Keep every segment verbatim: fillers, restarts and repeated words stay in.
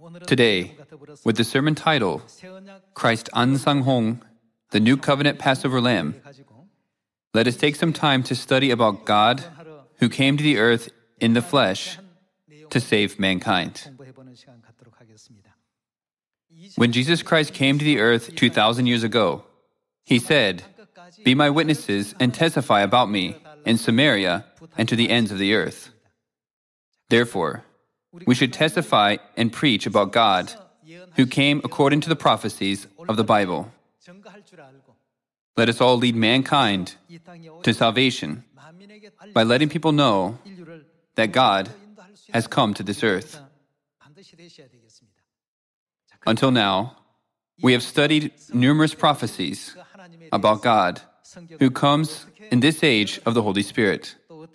Today, with the sermon title, Christ Ansanghong, the New Covenant Passover Lamb, let us take some time to study about God who came to the earth in the flesh to save mankind. When Jesus Christ came to the earth two thousand years ago, He said, "Be my witnesses and testify about me in Samaria and to the ends of the earth." Therefore, we should testify and preach about God who came according to the prophecies of the Bible. Let us all lead mankind to salvation by letting people know that God has come to this earth. Until now, we have studied numerous prophecies about God who comes in this age of the Holy Spirit.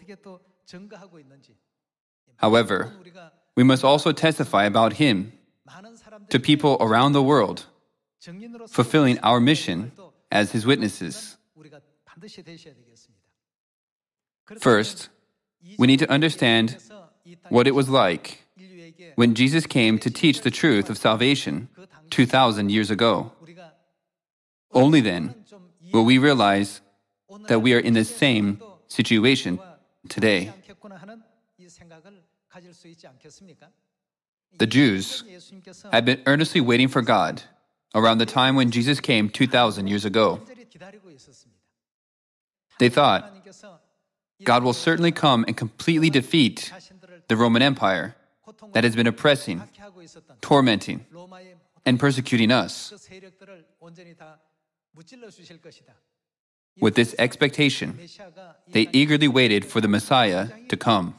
However, we must also testify about Him to people around the world, fulfilling our mission as His witnesses. First, we need to understand what it was like when Jesus came to teach the truth of salvation two thousand years ago. Only then will we realize that we are in the same situation today. The Jews had been earnestly waiting for God around the time when Jesus came two thousand years ago. They thought, God will certainly come and completely defeat the Roman Empire that has been oppressing, tormenting, and persecuting us. With this expectation, they eagerly waited for the Messiah to come.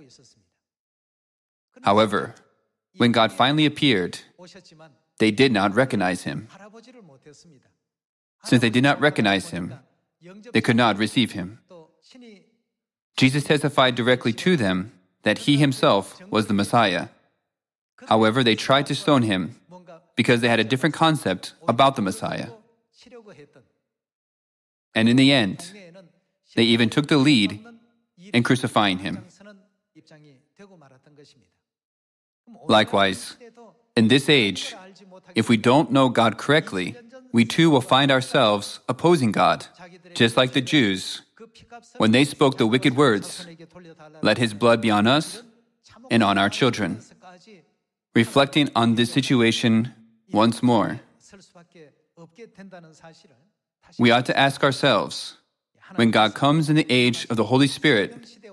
However, when God finally appeared, they did not recognize Him. Since they did not recognize Him, they could not receive Him. Jesus testified directly to them that He Himself was the Messiah. However, they tried to stone Him because they had a different concept about the Messiah. And in the end, they even took the lead in crucifying Him. Likewise, in this age, if we don't know God correctly, we too will find ourselves opposing God, just like the Jews, when they spoke the wicked words, "Let His blood be on us and on our children." Reflecting on this situation once more, we ought to ask ourselves, when God comes in the age of the Holy Spirit,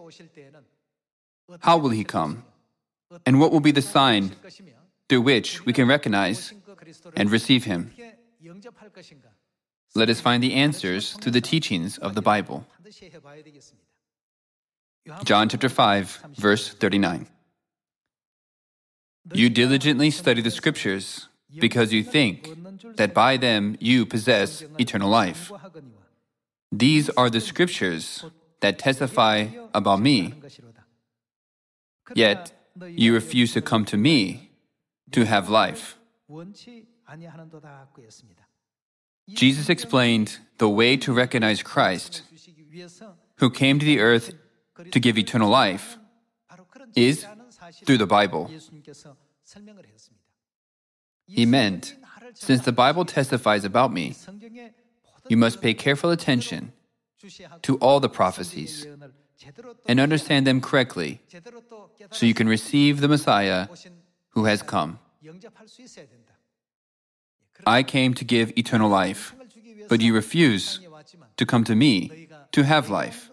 how will He come? And what will be the sign through which we can recognize and receive Him? Let us find the answers through the teachings of the Bible. John chapter five, verse thirty-nine. You diligently study the Scriptures because you think that by them you possess eternal life. These are the Scriptures that testify about me. Yet you refuse to come to me to have life. Jesus explained the way to recognize Christ, who came to the earth to give eternal life, is through the Bible. He meant, since the Bible testifies about me, you must pay careful attention to all the prophecies and understand them correctly so you can receive the Messiah who has come. I came to give eternal life, but you refuse to come to me to have life.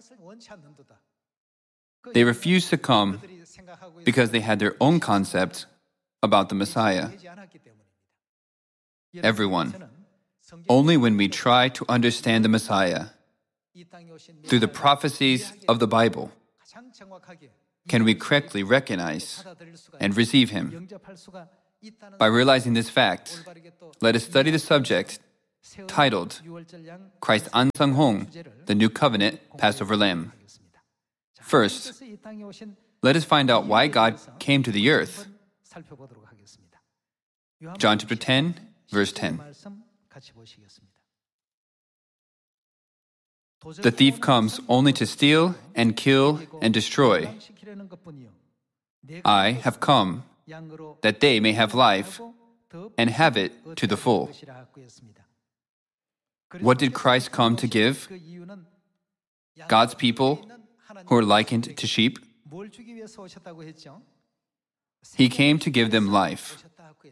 They refused to come because they had their own concept about the Messiah. Everyone, only when we try to understand the Messiah through the prophecies of the Bible can we correctly recognize and receive Him. By realizing this fact, let us study the subject titled Christ Ansanghong, the New Covenant Passover Lamb. First, let us find out why God came to the earth. John chapter ten, verse ten. The thief comes only to steal and kill and destroy. I have come that they may have life and have it to the full. What did Christ come to give? God's people, who are likened to sheep, He came to give them life.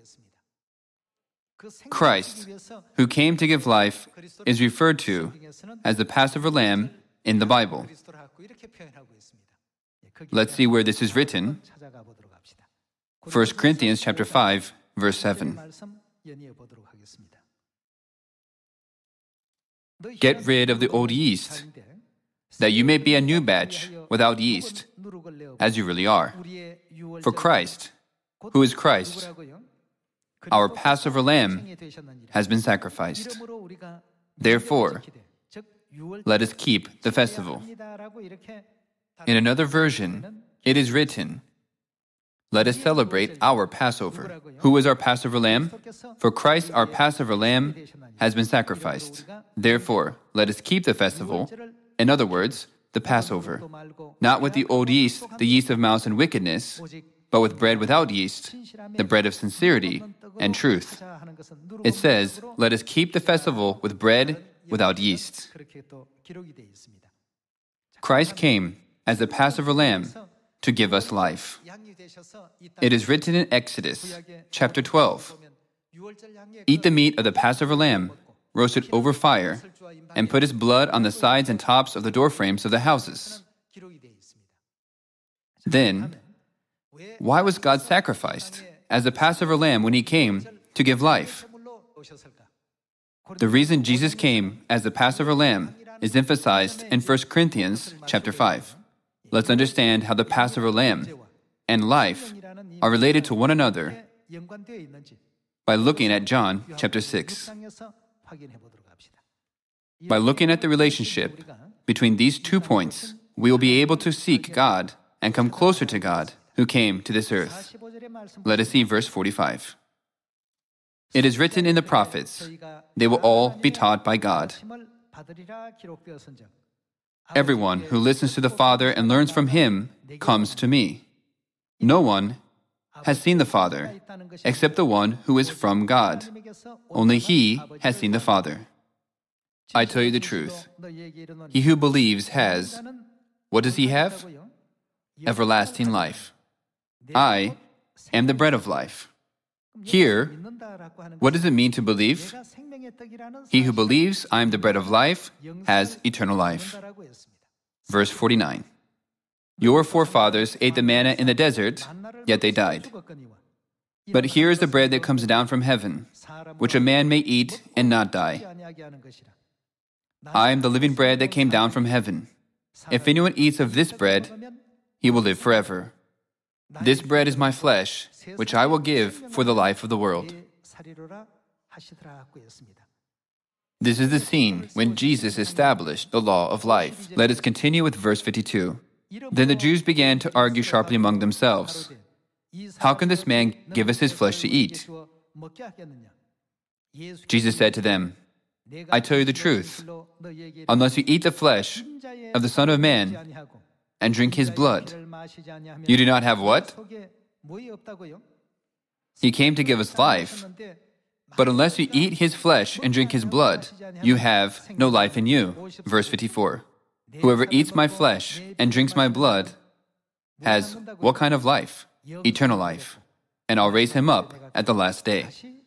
Christ, who came to give life, is referred to as the Passover Lamb in the Bible. Let's see where this is written. First Corinthians chapter five, verse seven. Get rid of the old yeast, that you may be a new batch without yeast, as you really are. For Christ, who is Christ, our Passover Lamb, has been sacrificed. Therefore, let us keep the festival. In another version, it is written, let us celebrate our Passover. Who is our Passover Lamb? For Christ, our Passover Lamb, has been sacrificed. Therefore, let us keep the festival. In other words, the Passover. Not with the old yeast, the yeast of malice and wickedness, but with bread without yeast, the bread of sincerity and truth. It says, let us keep the festival with bread without yeast. Christ came as the Passover Lamb to give us life. It is written in Exodus chapter twelve, eat the meat of the Passover Lamb, roast it over fire, and put its blood on the sides and tops of the doorframes of the houses. Then, why was God sacrificed as the Passover Lamb when He came to give life? The reason Jesus came as the Passover Lamb is emphasized in First Corinthians chapter five. Let's understand how the Passover Lamb and life are related to one another by looking at John chapter six. By looking at the relationship between these two points, we will be able to seek God and come closer to God, who came to this earth. Let us see verse forty-five. It is written in the prophets, they will all be taught by God. Everyone who listens to the Father and learns from Him comes to me. No one has seen the Father except the one who is from God. Only He has seen the Father. I tell you the truth. He who believes has, what does he have? Everlasting life. I am the bread of life. Here, what does it mean to believe? He who believes I am the bread of life has eternal life. Verse forty-nine. Your forefathers ate the manna in the desert, yet they died. But here is the bread that comes down from heaven, which a man may eat and not die. I am the living bread that came down from heaven. If anyone eats of this bread, he will live forever. This bread is my flesh, which I will give for the life of the world. This is the scene when Jesus established the law of life. Let us continue with verse fifty-two. Then the Jews began to argue sharply among themselves. How can this man give us his flesh to eat? Jesus said to them, I tell you the truth, unless you eat the flesh of the Son of Man and drink His blood, you do not have what? He came to give us life, but unless you eat His flesh and drink His blood, you have no life in you. Verse fifty-four. Whoever eats my flesh and drinks my blood has what kind of life? Eternal life. And I'll raise him up at the last day.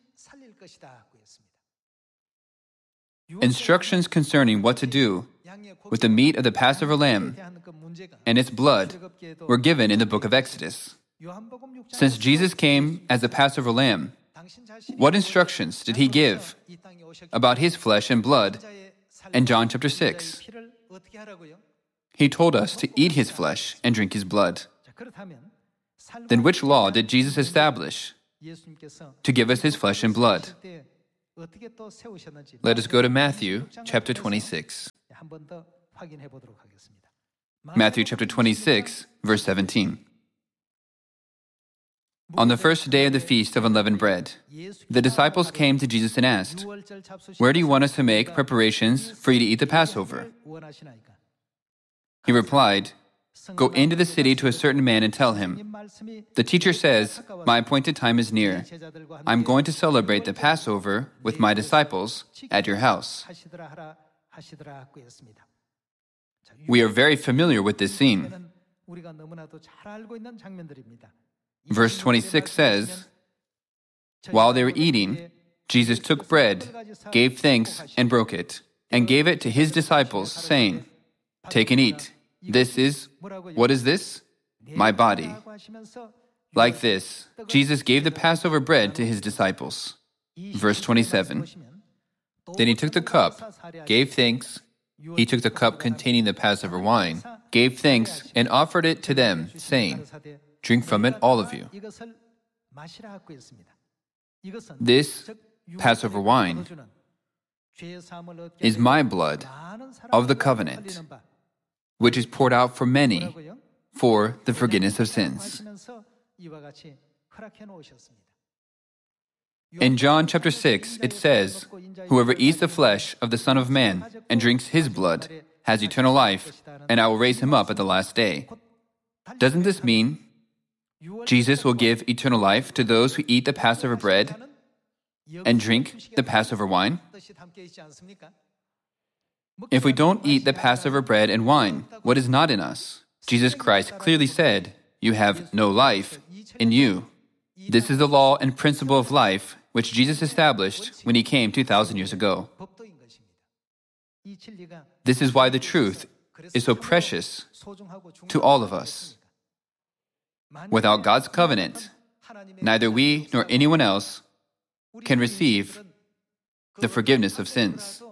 Instructions concerning what to do with the meat of the Passover lamb and its blood were given in the book of Exodus. Since Jesus came as the Passover lamb, what instructions did He give about His flesh and blood in John chapter six? He told us to eat His flesh and drink His blood. Then which law did Jesus establish to give us His flesh and blood? Let us go to Matthew chapter twenty-six. Matthew chapter twenty-six, verse seventeen. On the first day of the feast of unleavened bread, the disciples came to Jesus and asked, Where do you want us to make preparations for you to eat the Passover? He replied, Go into the city to a certain man and tell him, the teacher says, my appointed time is near. I'm going to celebrate the Passover with my disciples at your house. We are very familiar with this scene. Verse twenty-six says, while they were eating, Jesus took bread, gave thanks, and broke it, and gave it to his disciples, saying, take and eat. This is, what is this? My body. Like this, Jesus gave the Passover bread to his disciples. Verse twenty-seven. Then he took the cup, gave thanks. He took the cup containing the Passover wine, gave thanks, and offered it to them, saying, drink from it, all of you. This Passover wine is my blood of the covenant, which is poured out for many for the forgiveness of sins. In John chapter six, it says, whoever eats the flesh of the Son of Man and drinks his blood has eternal life, and I will raise him up at the last day. Doesn't this mean Jesus will give eternal life to those who eat the Passover bread and drink the Passover wine? If we don't eat the Passover bread and wine, what is not in us? Jesus Christ clearly said, you have no life in you. This is the law and principle of life which Jesus established when he came two thousand years ago. This is why the truth is so precious to all of us. Without God's covenant, neither we nor anyone else can receive the forgiveness of sins.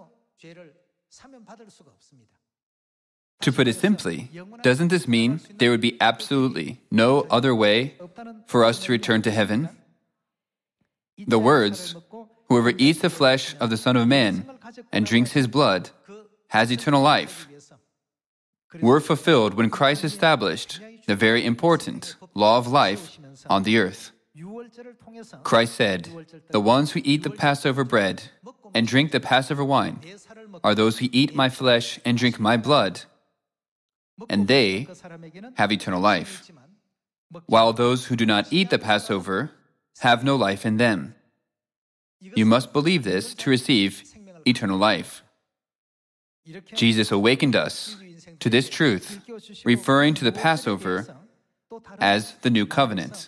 To put it simply, doesn't this mean there would be absolutely no other way for us to return to heaven? The words, whoever eats the flesh of the Son of Man and drinks his blood has eternal life, were fulfilled when Christ established the very important law of life on the earth. Christ said, the ones who eat the Passover bread and drink the Passover wine are those who eat my flesh and drink my blood, and they have eternal life, while those who do not eat the Passover have no life in them. You must believe this to receive eternal life. Jesus awakened us to this truth, referring to the Passover as the new covenant.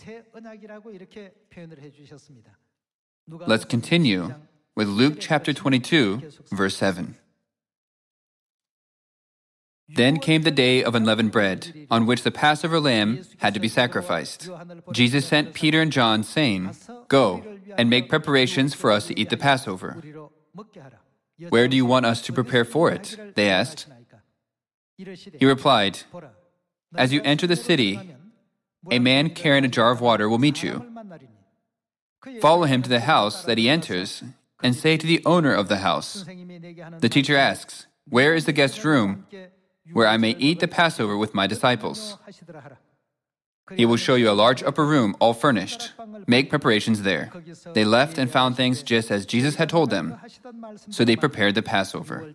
Let's continue with Luke chapter twenty-two, verse seven. Then came the day of unleavened bread, on which the Passover lamb had to be sacrificed. Jesus sent Peter and John, saying, go and make preparations for us to eat the Passover. Where do you want us to prepare for it? They asked. He replied, as you enter the city, a man carrying a jar of water will meet you. Follow him to the house that he enters, and say to the owner of the house, the teacher asks, where is the guest room where I may eat the Passover with my disciples? He will show you a large upper room, all furnished. Make preparations there. They left and found things just as Jesus had told them, so they prepared the Passover.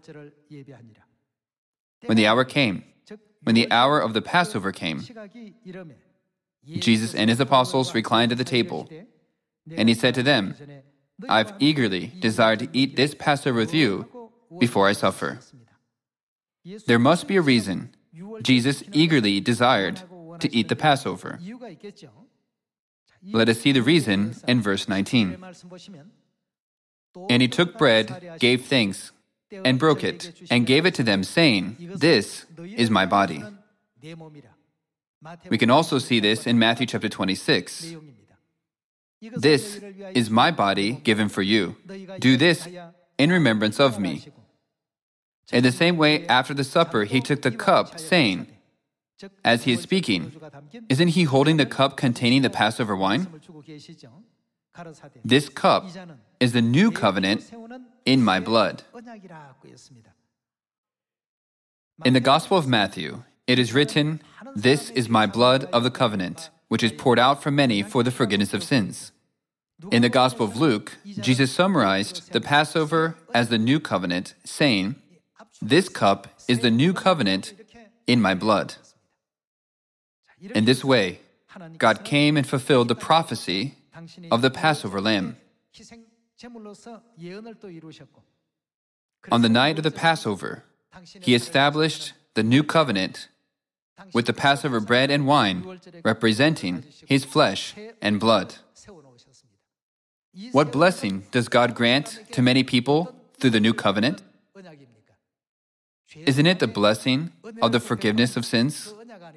When the hour came, when the hour of the Passover came, Jesus and his apostles reclined at the table, and he said to them, I've eagerly desired to eat this Passover with you before I suffer. There must be a reason Jesus eagerly desired to eat the Passover. Let us see the reason in verse nineteen. And he took bread, gave thanks, and broke it, and gave it to them, saying, this is my body. We can also see this in Matthew chapter twenty-six. This is my body given for you. Do this in remembrance of me. In the same way, after the supper, he took the cup, saying, as he is speaking, isn't he holding the cup containing the Passover wine? This cup is the new covenant in my blood. In the Gospel of Matthew, it is written, this is my blood of the covenant, which is poured out for many for the forgiveness of sins. In the Gospel of Luke, Jesus summarized the Passover as the new covenant, saying, this cup is the new covenant in my blood. In this way, God came and fulfilled the prophecy of the Passover lamb. On the night of the Passover, He established the new covenant with the Passover bread and wine, representing His flesh and blood. What blessing does God grant to many people through the new covenant? Isn't it the blessing of the forgiveness of sins?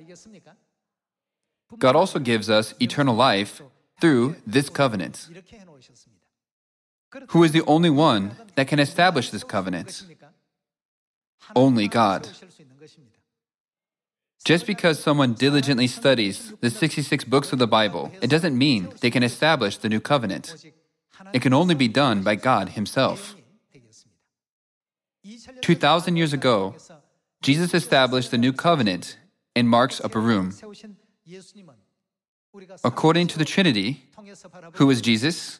God also gives us eternal life through this covenant. Who is the only one that can establish this covenant? Only God. Just because someone diligently studies the sixty-six books of the Bible, it doesn't mean they can establish the new covenant. It can only be done by God Himself. Two thousand years ago, Jesus established the new covenant in Mark's upper room. According to the Trinity, who is Jesus?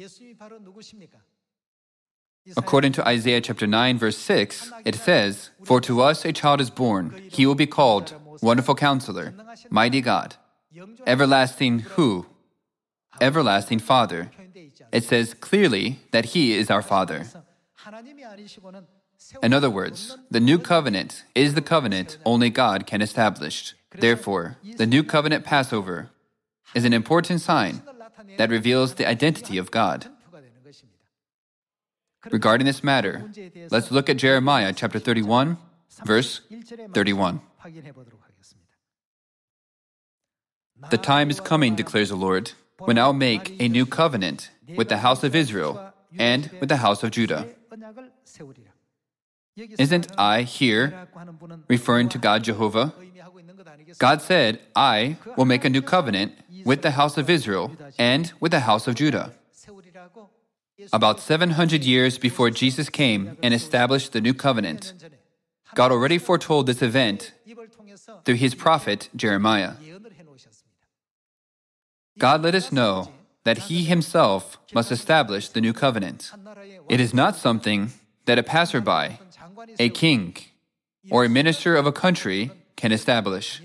According to Isaiah chapter nine, verse six, it says, "For to us a child is born, He will be called Wonderful Counselor, Mighty God, Everlasting Who? Everlasting Father." It says clearly that He is our Father. In other words, the new covenant is the covenant only God can establish. Therefore, the new covenant Passover is an important sign that reveals the identity of God. Regarding this matter, let's look at Jeremiah chapter thirty-one, verse thirty-one. "The time is coming, declares the Lord, when I'll make a new covenant with the house of Israel and with the house of Judah." Isn't I here referring to God Jehovah? God said, "I will make a new covenant with the house of Israel and with the house of Judah." About seven hundred years before Jesus came and established the new covenant, God already foretold this event through His prophet Jeremiah. God let us know that He Himself must establish the new covenant. It is not something that a passerby, a king, or a minister of a country can establish.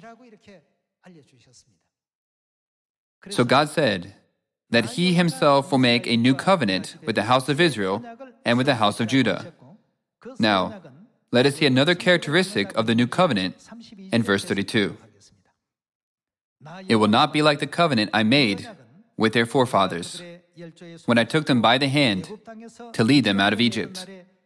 So God said that He Himself will make a new covenant with the house of Israel and with the house of Judah. Now, let us see another characteristic of the new covenant in verse thirty-two. "It will not be like the covenant I made with their forefathers when I took them by the hand to lead them out of Egypt,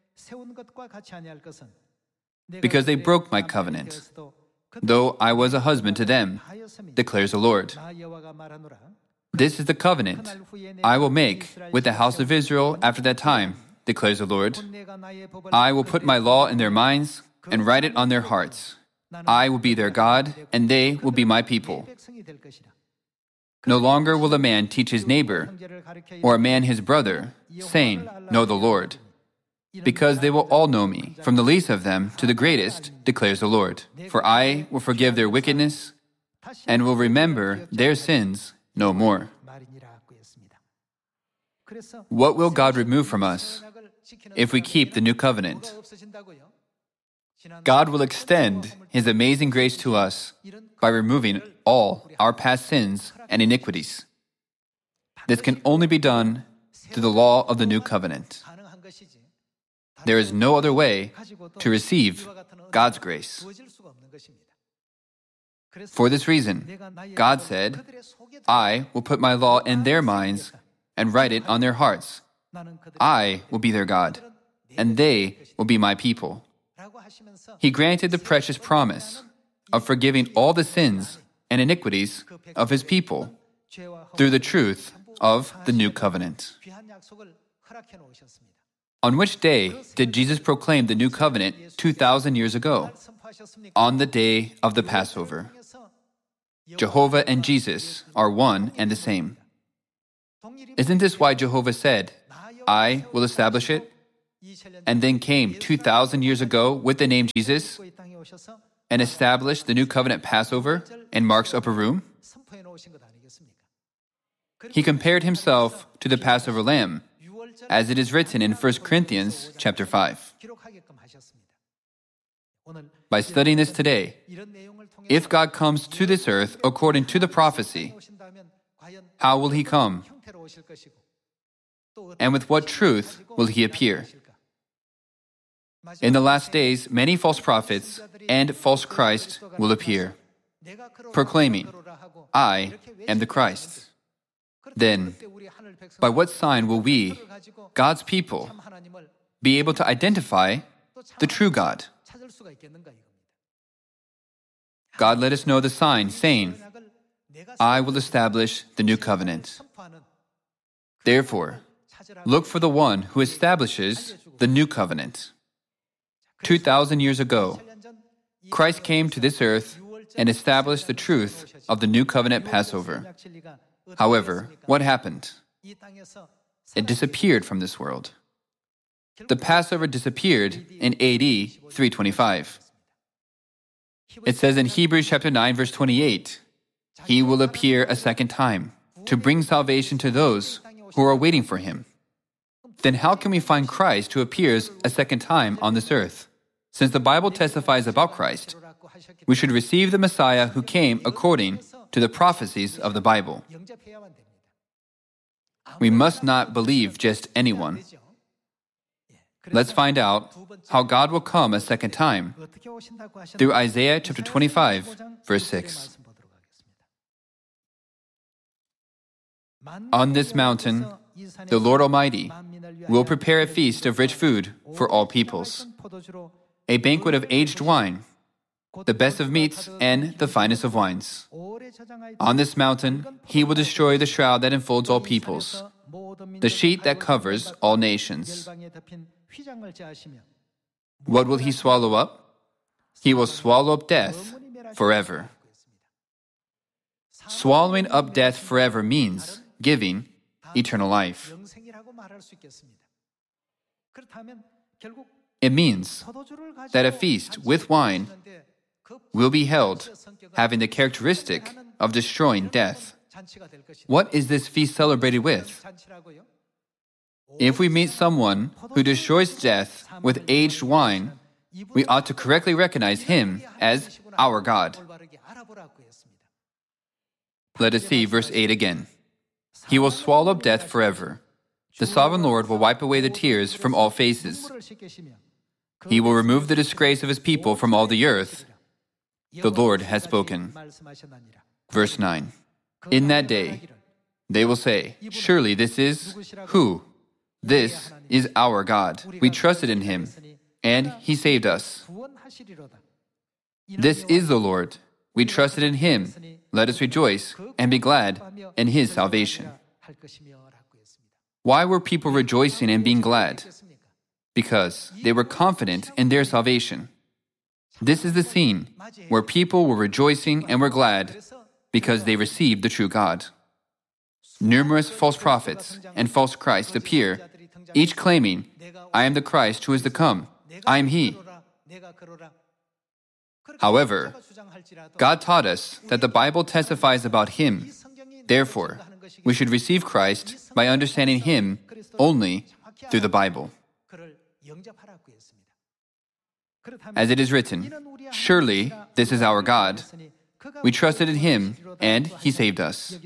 because they broke my covenant, though I was a husband to them, declares the Lord. This is the covenant I will make with the house of Israel after that time, declares the Lord. I will put my law in their minds and write it on their hearts. I will be their God, and they will be my people. No longer will a man teach his neighbor, or a man his brother, saying, 'Know the Lord,' because they will all know me, from the least of them to the greatest, declares the Lord. For I will forgive their wickedness and will remember their sins no more." What will God remove from us if we keep the new covenant? God will extend His amazing grace to us by removing all our past sins and iniquities. This can only be done through the law of the new covenant. There is no other way to receive God's grace. For this reason, God said, "I will put my law in their minds and write it on their hearts. I will be their God, and they will be my people." He granted the precious promise of forgiving all the sins and iniquities of His people through the truth of the new covenant. On which day did Jesus proclaim the new covenant two thousand years ago? On the day of the Passover. Jehovah and Jesus are one and the same. Isn't this why Jehovah said, "I will establish it," and then came two thousand years ago with the name Jesus and established the new covenant Passover in Mark's upper room? He compared Himself to the Passover lamb, as it is written in First Corinthians chapter five. By studying this today, If God comes to this earth according to the prophecy, how will He come? And with what truth will He appear? In the last days, many false prophets and false Christ will appear, proclaiming, I am the Christ. Then, by what sign will we, God's people, be able to identify the true God? God let us know the sign, saying, I will establish the new covenant. Therefore, look for the one who establishes the new covenant. Two thousand years ago, Christ came to this earth and established the truth of the new covenant Passover. However, what happened? It disappeared from this world. The Passover disappeared in A D three twenty-five. It says in Hebrews chapter nine, verse twenty-eight, He will appear a second time to bring salvation to those who are waiting for Him. Then how can we find Christ who appears a second time on this earth? Since the Bible testifies about Christ, we should receive the Messiah who came according to the prophecies of the Bible. We must not believe just anyone. Let's find out how God will come a second time through Isaiah chapter twenty-five, verse six. On this mountain, the Lord Almighty will prepare a feast of rich food for all peoples, a banquet of aged wine, the best of meats and the finest of wines. On this mountain, He will destroy the shroud that enfolds all peoples, the sheet that covers all nations. What will He swallow up? He will swallow up death forever. Swallowing up death forever means giving eternal life. It means that a feast with wine will be held, having the characteristic of destroying death. What is this feast celebrated with? If we meet someone who destroys death with aged wine, we ought to correctly recognize him as our God. Let us see verse eight again. He will swallow up death forever. The sovereign Lord will wipe away the tears from all faces. He will remove the disgrace of His people from all the earth. The Lord has spoken. Verse nine. In that day, they will say, surely this is who? This is our God. We trusted in Him, and He saved us. This is the Lord. We trusted in Him. Let us rejoice and be glad in His salvation. Why were people rejoicing and being glad? Because they were confident in their salvation. This is the scene where people were rejoicing and were glad because they received the true God. Numerous false prophets and false Christs appear, each claiming, I am the Christ who is to come. I am He. However, God taught us that the Bible testifies about Him. Therefore, we should receive Christ by understanding Him only through the Bible. As it is written, surely this is our God. We trusted in Him, and He saved us.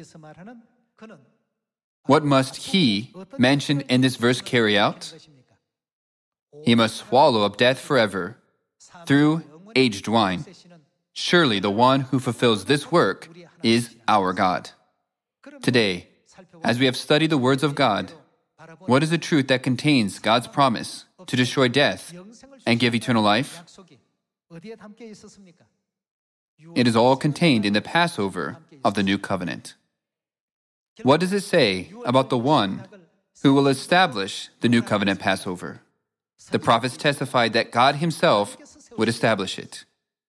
What must He, mentioned in this verse, carry out? He must swallow up death forever through aged wine. Surely the one who fulfills this work is our God. Today, as we have studied the words of God, what is the truth that contains God's promise to destroy death and give eternal life? It is all contained in the Passover of the New Covenant. What does it say about the one who will establish the New Covenant Passover? The prophets testified that God Himself would establish it.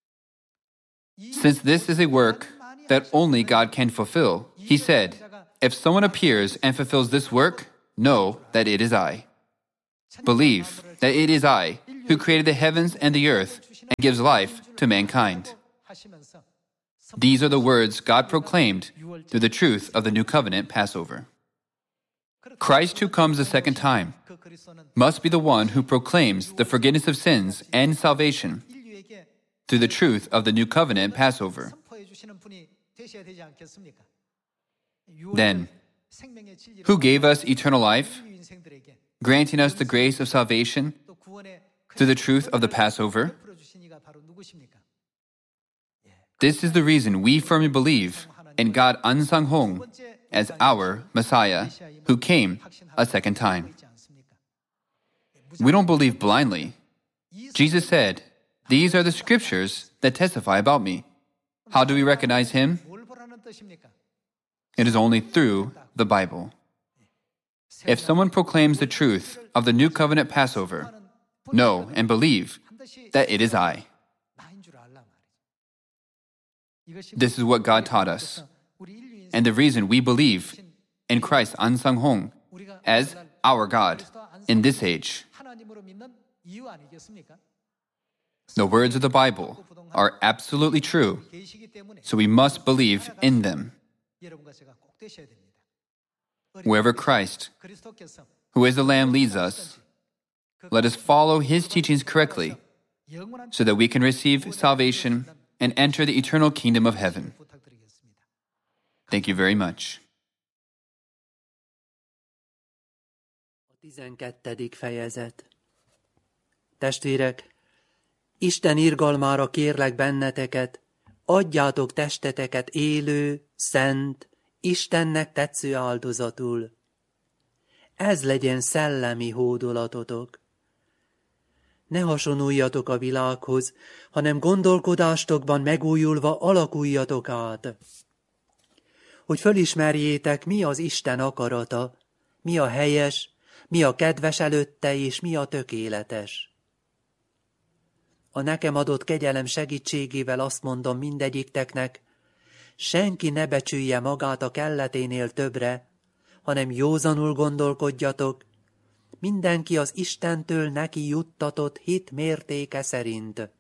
Since this is a work that only God can fulfill, He said, if someone appears and fulfills this work, know that it is I. Believe that it is I who created the heavens and the earth and gives life to mankind. These are the words God proclaimed through the truth of the New Covenant Passover. Christ who comes a second time must be the one who proclaims the forgiveness of sins and salvation. through the truth of the New Covenant Passover. Then, who gave us eternal life, granting us the grace of salvation through the truth of the Passover? This is the reason we firmly believe in God Unsang Hong as our Messiah, who came a second time. We don't believe blindly. Jesus said, "These are the scriptures that testify about me." How do we recognize Him? It is only through the Bible. If someone proclaims the truth of the New Covenant Passover, know and believe that it is I. This is what God taught us, and the reason we believe in Christ Unsang Hong as our God in this age. The words of the Bible are absolutely true, so we must believe in them. Wherever Christ, who is the Lamb, leads us, let us follow His teachings correctly so that we can receive salvation and enter the eternal kingdom of heaven. Thank you very much. tizenkettedik fejezet. Testvérek, Isten irgalmára kérlek benneteket, adjátok testeteket élő, szent, Istennek tetsző áldozatul. Ez legyen szellemi hódolatotok. Ne hasonuljatok a világhoz, hanem gondolkodástokban megújulva alakuljatok át, hogy fölismerjétek, mi az Isten akarata, mi a helyes, mi a kedves előtte, és mi a tökéletes. A nekem adott kegyelem segítségével azt mondom mindegyikteknek, senki ne becsülje magát a kelleténél többre, hanem józanul gondolkodjatok, mindenki az Istentől neki juttatott hit mértéke szerint.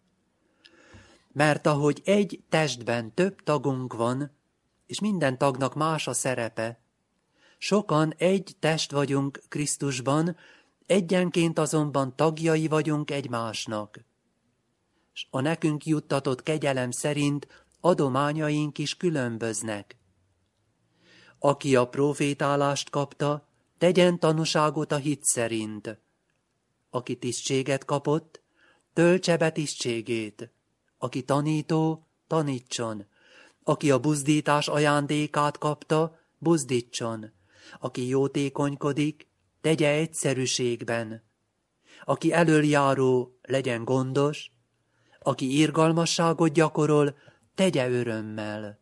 Mert ahogy egy testben több tagunk van, és minden tagnak más a szerepe, sokan egy test vagyunk Krisztusban, egyenként azonban tagjai vagyunk egymásnak. S a nekünk juttatott kegyelem szerint adományaink is különböznek. Aki a profétálást kapta, tegyen tanúságot a hit szerint. Aki tisztséget kapott, töltse be tisztségét. Aki tanító, tanítson. Aki a buzdítás ajándékát kapta, buzdítson. Aki jótékonykodik, tegye egyszerűségben. Aki elöljáró, legyen gondos. Aki irgalmasságot gyakorol, tegye örömmel.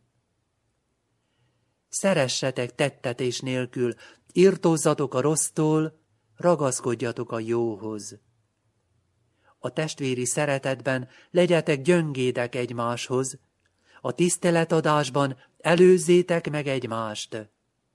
Szeressetek tettetés nélkül, irtózzatok a rossztól, ragaszkodjatok a jóhoz. A testvéri szeretetben legyetek gyöngédek egymáshoz, a tiszteletadásban előzzétek meg egymást.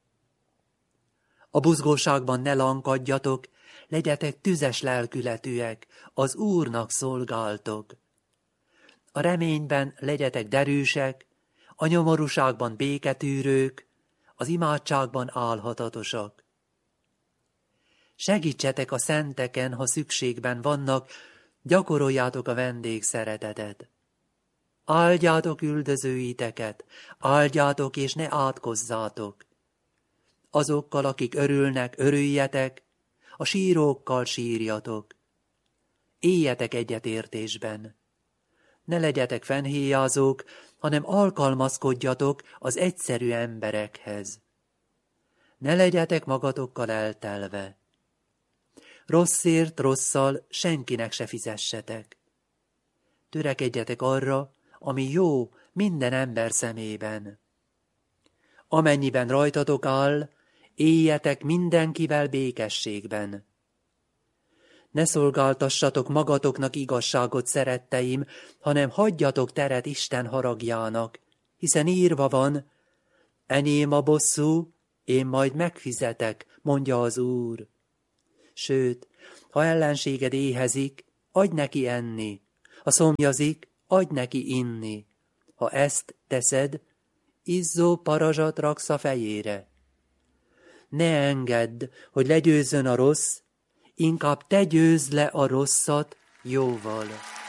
A buzgóságban ne lankadjatok, legyetek tüzes lelkületűek, az Úrnak szolgáltok. A reményben legyetek derűsek, a nyomorúságban béketűrők, az imádságban álhatatosak. Segítsetek a szenteken, ha szükségben vannak, gyakoroljátok a vendégszeretetet. Áldjátok üldözőiteket, áldjátok és ne átkozzátok. Azokkal, akik örülnek, örüljetek, a sírókkal sírjatok. Éljetek egyetértésben. Ne legyetek fennhéjázók, hanem alkalmazkodjatok az egyszerű emberekhez. Ne legyetek magatokkal eltelve. Rosszért rosszal senkinek se fizessetek. Törekedjetek arra, ami jó minden ember szemében. Amennyiben rajtatok áll, éljetek mindenkivel békességben. Ne szolgáltassatok magatoknak igazságot, szeretteim, hanem hagyjatok teret Isten haragjának, hiszen írva van, enyém a bosszú, én majd megfizetek, mondja az Úr. Sőt, ha ellenséged éhezik, adj neki enni, ha szomjazik, adj neki inni. Ha ezt teszed, izzó parazsat raksz a fejére. Ne engedd, hogy legyőzzön a rossz, inkább te győzd le a rosszat jóval.